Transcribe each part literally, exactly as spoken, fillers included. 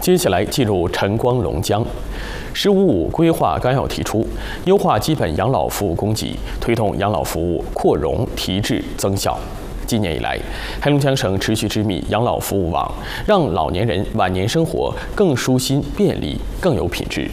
接下来进入晨光龙江。十五五规划纲要提出，优化基本养老服务供给，推动养老服务扩容提质增效。今年以来，黑龙江省持续织密养老服务网，让老年人晚年生活更舒心、便利、更有品质。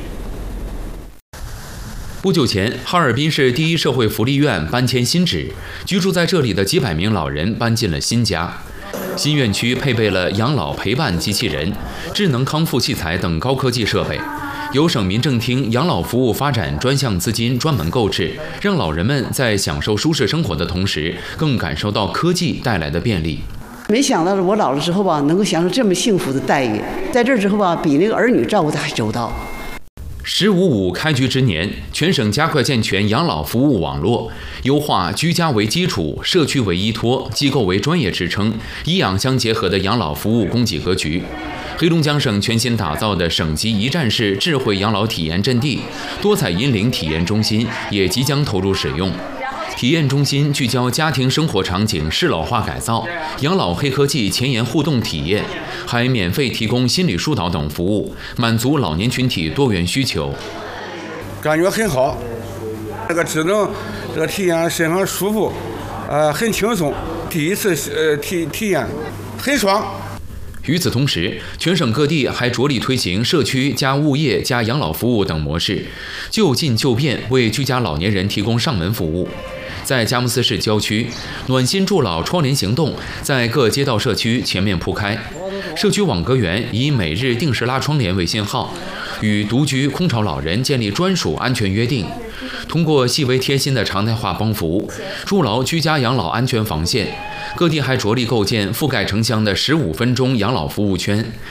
不久前，哈尔滨市第一社会福利院搬迁新址，居住在这里的几百名老人搬进了新家。新院区配备了养老陪伴机器人、智能康复器材等高科技设备，由省民政厅养老服务发展专项资金专门购置，让老人们在享受舒适生活的同时，更感受到科技带来的便利。 没想到我老了之后吧，能够享受这么幸福的待遇，在这之后吧，比那个儿女照顾的还周到。 十五五开局之年，全省加快健全养老服务网络，优化居家为基础、社区为依托、机构为专业支撑、医养相结合的养老服务供给格局。黑龙江省全新打造的省级一站式智慧养老体验阵地、多彩银领体验中心也即将投入使用。体验中心聚焦家庭生活场景适老化改造、养老黑科技前沿互动体验，还免费提供心理疏导等服务，满足老年群体多元需求。 感觉很好，这个智能这个体验非常舒服，呃，很轻松。第一次呃体体验，很爽。 与此同时，全省各地还着力推行社区加物业加养老服务等模式，就近就便为居家老年人提供上门服务。在佳木斯市郊区，暖心助老窗帘行动在各街道社区全面铺开。社区网格员以每日定时拉窗帘为信号，与独居空巢老人建立专属安全约定。通过细微贴心的常态化帮扶，筑牢居家养老安全防线。各地还着力构建覆盖城乡的十五分钟养老服务圈，